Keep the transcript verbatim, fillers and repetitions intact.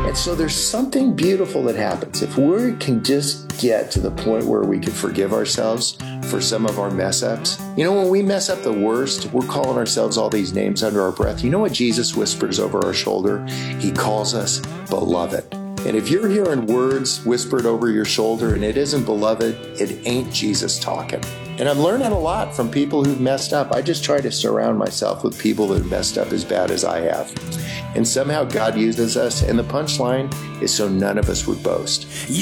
And so there's something beautiful that happens. If we can just get to the point where we can forgive ourselves for some of our mess ups. You know, when we mess up the worst, we're calling ourselves all these names under our breath. You know what Jesus whispers over our shoulder? He calls us beloved. And if you're hearing words whispered over your shoulder and it isn't beloved, it ain't Jesus talking. And I'm learning a lot from people who've messed up. I just try to surround myself with people that have messed up as bad as I have. And somehow God uses us, and the punchline is so none of us would boast.